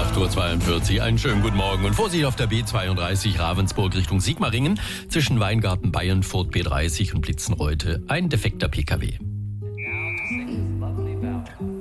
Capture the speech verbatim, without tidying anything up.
acht Uhr zweiundvierzig, einen schönen guten Morgen und Vorsicht auf der B zweiunddreißig Ravensburg Richtung Sigmaringen zwischen Weingarten, Bayernfurt, B dreißig und Blitzenreute ein defekter P K W. Now to sing this lovely ballad.